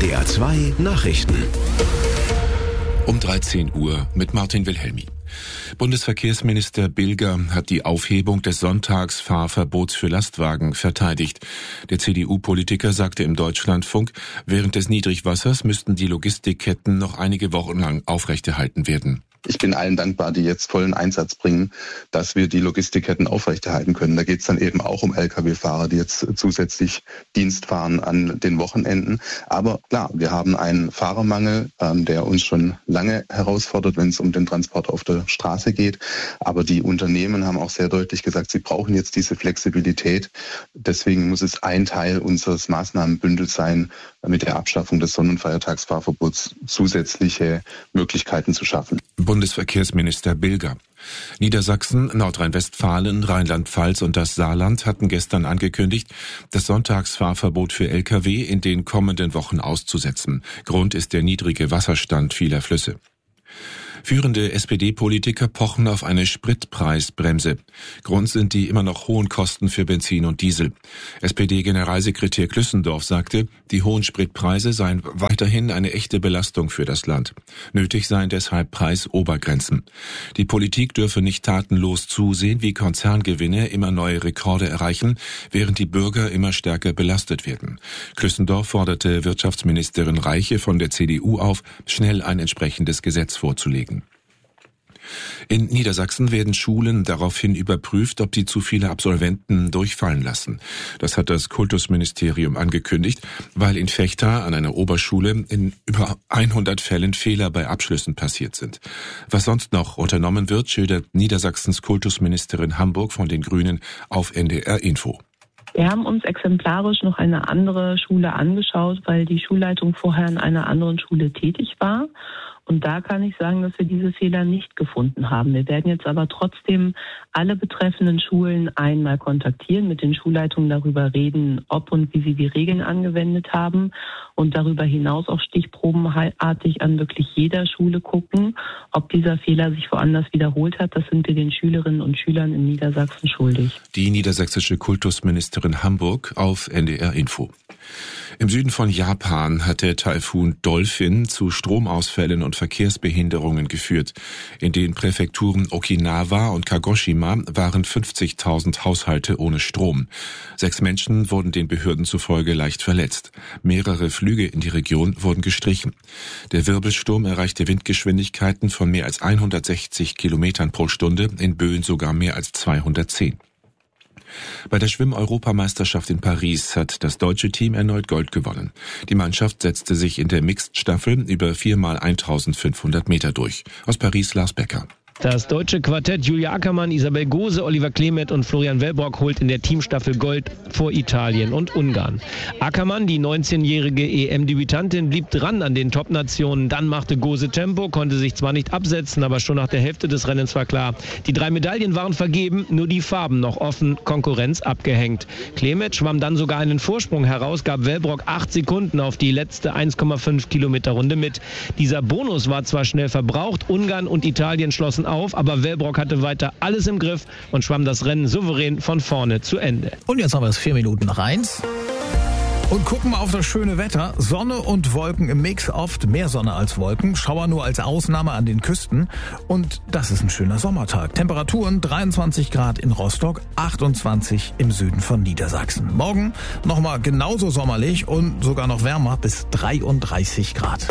NDR 2 Nachrichten. Um 13 Uhr mit Martin Wilhelmi. Bundesverkehrsminister Bilger hat die Aufhebung des Sonntagsfahrverbots für Lastwagen verteidigt. Der CDU-Politiker sagte im Deutschlandfunk, während des Niedrigwassers müssten die Logistikketten noch einige Wochen lang aufrechterhalten werden. Ich bin allen dankbar, die jetzt vollen Einsatz bringen, dass wir die Logistikketten aufrechterhalten können. Da geht es dann eben auch um Lkw-Fahrer, die jetzt zusätzlich Dienst fahren an den Wochenenden. Aber klar, wir haben einen Fahrermangel, der uns schon lange herausfordert, wenn es um den Transport auf der Straße geht. Aber die Unternehmen haben auch sehr deutlich gesagt, sie brauchen jetzt diese Flexibilität. Deswegen muss es ein Teil unseres Maßnahmenbündels sein, mit der Abschaffung des Sonnenfeiertagsfahrverbots zusätzliche Möglichkeiten zu schaffen. Bundesverkehrsminister Bilger. Niedersachsen, Nordrhein-Westfalen, Rheinland-Pfalz und das Saarland hatten gestern angekündigt, das Sonntagsfahrverbot für Lkw in den kommenden Wochen auszusetzen. Grund ist der niedrige Wasserstand vieler Flüsse. Führende SPD-Politiker pochen auf eine Spritpreisbremse. Grund sind die immer noch hohen Kosten für Benzin und Diesel. SPD-Generalsekretär Klüssendorf sagte, die hohen Spritpreise seien weiterhin eine echte Belastung für das Land. Nötig seien deshalb Preisobergrenzen. Die Politik dürfe nicht tatenlos zusehen, wie Konzerngewinne immer neue Rekorde erreichen, während die Bürger immer stärker belastet werden. Klüssendorf forderte Wirtschaftsministerin Reiche von der CDU auf, schnell ein entsprechendes Gesetz vorzulegen. In Niedersachsen werden Schulen daraufhin überprüft, ob die zu viele Absolventen durchfallen lassen. Das hat das Kultusministerium angekündigt, weil in Vechta an einer Oberschule in über 100 Fällen Fehler bei Abschlüssen passiert sind. Was sonst noch unternommen wird, schildert Niedersachsens Kultusministerin Hamburg von den Grünen auf NDR Info. Wir haben uns exemplarisch noch eine andere Schule angeschaut, weil die Schulleitung vorher in einer anderen Schule tätig war. Und da kann ich sagen, dass wir diese Fehler nicht gefunden haben. Wir werden jetzt aber trotzdem alle betreffenden Schulen einmal kontaktieren, mit den Schulleitungen darüber reden, ob und wie sie die Regeln angewendet haben und darüber hinaus auch stichprobenartig an wirklich jeder Schule gucken, ob dieser Fehler sich woanders wiederholt hat. Das sind wir den Schülerinnen und Schülern in Niedersachsen schuldig. Die niedersächsische Kultusministerin Hamburg auf NDR Info. Im Süden von Japan hat der Taifun Dolphin zu Stromausfällen und Verkehrsbehinderungen geführt. In den Präfekturen Okinawa und Kagoshima waren 50.000 Haushalte ohne Strom. 6 Menschen wurden den Behörden zufolge leicht verletzt. Mehrere Flüge in die Region wurden gestrichen. Der Wirbelsturm erreichte Windgeschwindigkeiten von mehr als 160 Kilometern pro Stunde, in Böen sogar mehr als 210. Bei der Schwimm-Europameisterschaft in Paris hat das deutsche Team erneut Gold gewonnen. Die Mannschaft setzte sich in der Mixed-Staffel über 4x1500 Meter durch. Aus Paris Lars Becker. Das deutsche Quartett Julia Ackermann, Isabel Gose, Oliver Klemet und Florian Wellbrock holt in der Teamstaffel Gold vor Italien und Ungarn. Ackermann, die 19-jährige EM-Debütantin, blieb dran an den Top-Nationen. Dann machte Gose Tempo, konnte sich zwar nicht absetzen, aber schon nach der Hälfte des Rennens war klar, die 3 Medaillen waren vergeben, nur die Farben noch offen, Konkurrenz abgehängt. Klemet schwamm dann sogar einen Vorsprung heraus, gab Wellbrock 8 Sekunden auf die letzte 1,5 Kilometer Runde mit. Dieser Bonus war zwar schnell verbraucht, Ungarn und Italien schlossen auf, aber Wellbrock hatte weiter alles im Griff und schwamm das Rennen souverän von vorne zu Ende. Und jetzt haben wir es 4 Minuten nach 1. Und gucken mal auf das schöne Wetter. Sonne und Wolken im Mix, oft mehr Sonne als Wolken. Schauer nur als Ausnahme an den Küsten. Und das ist ein schöner Sommertag. Temperaturen 23 Grad in Rostock, 28 im Süden von Niedersachsen. Morgen nochmal genauso sommerlich und sogar noch wärmer bis 33 Grad.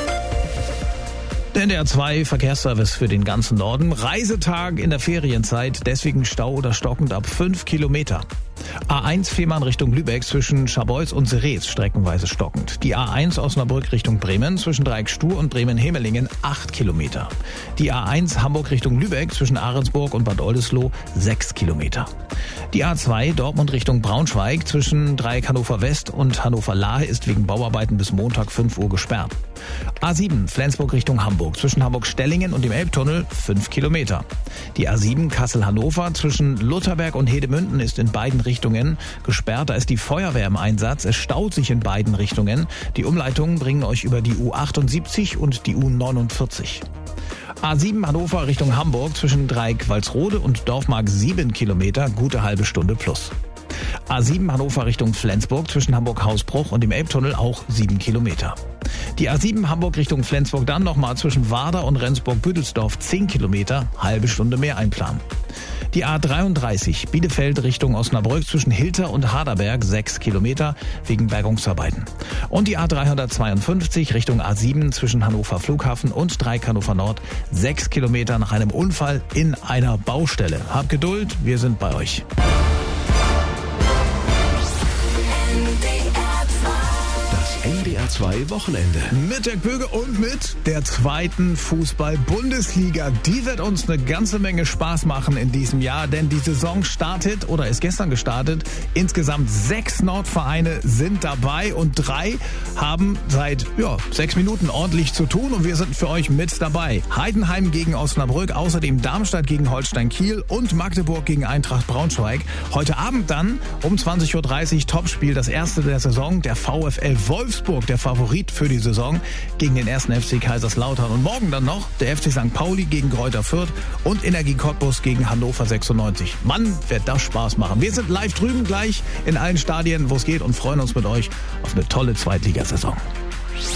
Der NDR 2 Verkehrsservice für den ganzen Norden. Reisetag in der Ferienzeit, deswegen Stau oder stockend ab 5 Kilometer. A1 Fehmarn Richtung Lübeck zwischen Scharbeutz und Seretz streckenweise stockend. Die A1 Osnabrück Richtung Bremen zwischen Dreieck-Stuhr und Bremen-Hemelingen 8 Kilometer. Die A1 Hamburg Richtung Lübeck zwischen Ahrensburg und Bad Oldesloe 6 Kilometer. Die A2 Dortmund Richtung Braunschweig zwischen Dreieck Hannover West und Hannover Lahe ist wegen Bauarbeiten bis Montag 5 Uhr gesperrt. A7 Flensburg Richtung Hamburg zwischen Hamburg-Stellingen und dem Elbtunnel 5 Kilometer. Die A7 Kassel-Hannover zwischen Lutherberg und Hedemünden ist in beiden Richtungen gesperrt. Da ist die Feuerwehr im Einsatz. Es staut sich in beiden Richtungen. Die Umleitungen bringen euch über die U78 und die U49. A7 Hannover Richtung Hamburg zwischen Dreieck Walsrode und Dorfmark 7 Kilometer, gute halbe Stunde plus. A7 Hannover Richtung Flensburg zwischen Hamburg-Hausbruch und dem Elbtunnel auch 7 Kilometer. Die A7 Hamburg Richtung Flensburg dann nochmal zwischen Warder und Rendsburg-Büdelsdorf 10 Kilometer, halbe Stunde mehr einplanen. Die A33 Bielefeld Richtung Osnabrück zwischen Hilter und Harderberg 6 Kilometer wegen Bergungsarbeiten. Und die A352 Richtung A7 zwischen Hannover Flughafen und Dreieck Hannover Nord 6 Kilometer nach einem Unfall in einer Baustelle. Habt Geduld, wir sind bei euch. NDR 2 Wochenende.